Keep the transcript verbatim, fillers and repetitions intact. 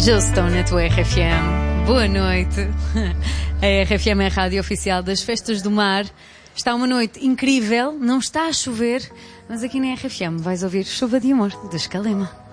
Já estou na tua R F M. Boa noite. A R F M é a rádio oficial das Festas do Mar. Está uma noite incrível, não está a chover, mas aqui na R F M vais ouvir Chuva de Amor, de Escalema.